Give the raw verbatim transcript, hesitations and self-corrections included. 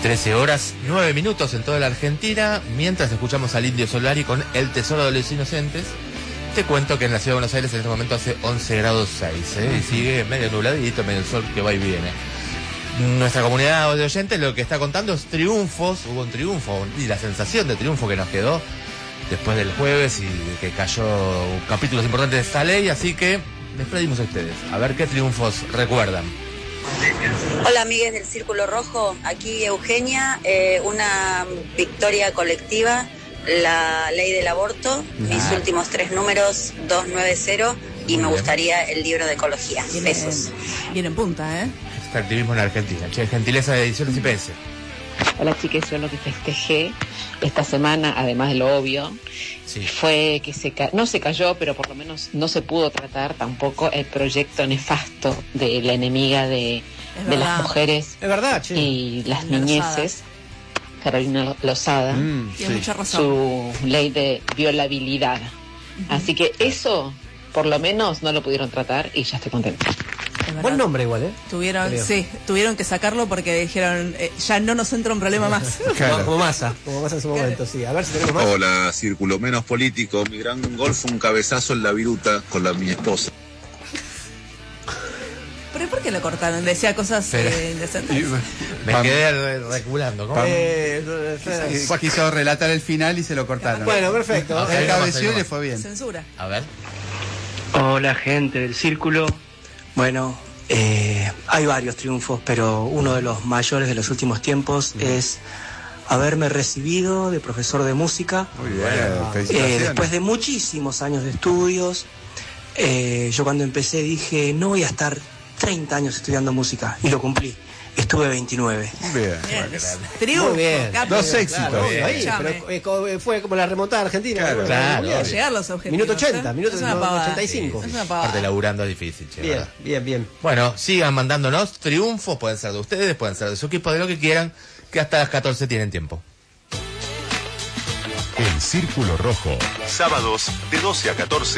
trece horas, nueve minutos en toda la Argentina, mientras escuchamos al Indio Solari con El Tesoro de los Inocentes. Te cuento que en la ciudad de Buenos Aires en este momento hace once grados seis, ¿eh? Y sigue medio nubladito, medio el sol que va y viene. Nuestra comunidad de oyentes lo que está contando es triunfos, hubo un triunfo y la sensación de triunfo que nos quedó después del jueves y de que cayó capítulos importantes de esta ley, así que les pedimos a ustedes, a ver qué triunfos recuerdan. Hola amigues del Círculo Rojo, aquí Eugenia, eh, una victoria colectiva, la ley del aborto, nah. Mis últimos tres números, doscientos noventa y me gustaría el libro de ecología. Viene, besos. Viene en punta, ¿eh? Este activismo en Argentina, che, gentileza de Ediciones I P S. Hola chiques, yo lo que festejé esta semana, además de lo obvio, sí. fue que se ca- no se cayó, pero por lo menos no se pudo tratar tampoco el proyecto nefasto de la enemiga de, de las mujeres es verdad, che. y las la niñeces, Lozada. Carolina Lozada, mm, sí. mucha razón. Su ley de violabilidad. Uh-huh. Así que eso, por lo menos, no lo pudieron tratar y ya estoy contenta. Buen nombre igual, ¿eh? Tuvieron, Creo. sí, tuvieron que sacarlo porque dijeron, eh, ya no nos entra un problema más. Claro. Como Massa, como Massa en su momento, claro. Sí. A ver si tenemos más. Hola, Círculo Menos Político. Mi gran gol fue un cabezazo en la viruta con la mi esposa. ¿Pero por qué lo cortaron? Decía cosas eh, indecentes. Me Pam. quedé reculando. ¿Cómo? Eh, eh, quiso relatar el final y se lo cortaron. Bueno, perfecto. Okay, el cabeció y le fue bien. Censura. A ver. Hola, gente del Círculo. Bueno, eh, hay varios triunfos, pero uno de los mayores de los últimos tiempos mm. es haberme recibido de profesor de música. Muy bien, eh, después de muchísimos años de estudios. Eh, yo cuando empecé dije, no voy a estar treinta años estudiando música, y lo cumplí. Estuve veintinueve. Bien. bien. Triunfo. Muy bien. Dos éxitos. Claro, bien. Ahí, pero fue como la remontada argentina. Claro, claro. Voy a llegar los objetivos. Minuto ochenta, ¿eh? Minuto ochenta y cinco. Sí, es una parte laburando es difícil, che, bien, ¿verdad? bien, bien. Bueno, sigan mandándonos triunfos, pueden ser de ustedes, pueden ser de su equipo, de lo que quieran, que hasta las catorce tienen tiempo. El Círculo Rojo. Sábados de doce a catorce.